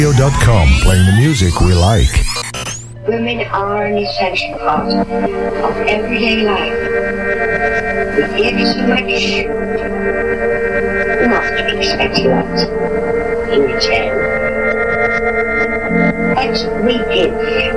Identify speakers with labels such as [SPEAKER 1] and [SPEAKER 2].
[SPEAKER 1] Radio.com, playing the music we like.
[SPEAKER 2] Women are an essential part of everyday life. We give so much, not expecting that in return. But we give.